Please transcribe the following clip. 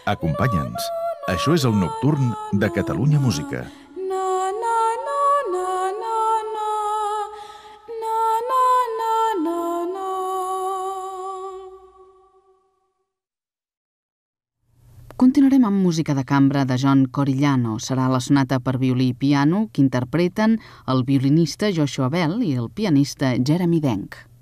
Acompanya'ns. Això és el Nocturn de Catalunya Música. Continuarem amb música de cambra de John Corigliano. Serà la sonata per violí i piano que interpreten el violinista Joshua Bell i el pianista Jeremy Denk.